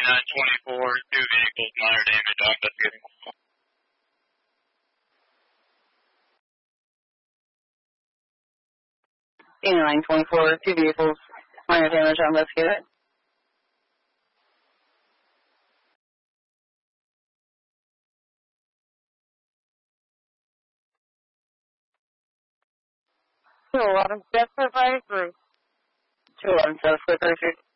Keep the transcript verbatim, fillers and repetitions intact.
nine twenty-four, two vehicles, minor damage, I'm investigating. nine twenty-four, two vehicles, minor damage, I'm investigating. two eleven, South Cliff thirty-three. two eleven, South Cliff thirty-three.